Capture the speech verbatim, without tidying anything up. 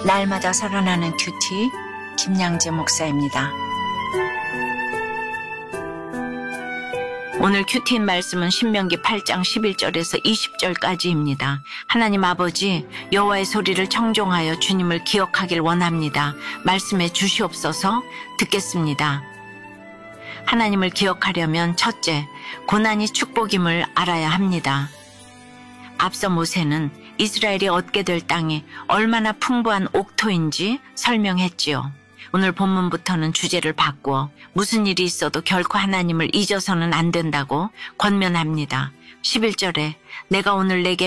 날마다 살아나는 큐티 김양재 목사입니다. 오늘 큐티인 말씀은 신명기 팔 장 십일 절에서 이십 절까지입니다. 하나님 아버지, 여호와의 소리를 청종하여 주님을 기억하길 원합니다. 말씀해 주시옵소서. 듣겠습니다. 하나님을 기억하려면 첫째, 고난이 축복임을 알아야 합니다. 앞서 모세는 이스라엘이 얻게 될 땅이 얼마나 풍부한 옥토인지 설명했지요. 오늘 본문부터는 주제를 바꾸어 무슨 일이 있어도 결코 하나님을 잊어서는 안 된다고 권면합니다. 십일 절에 내가 오늘 내게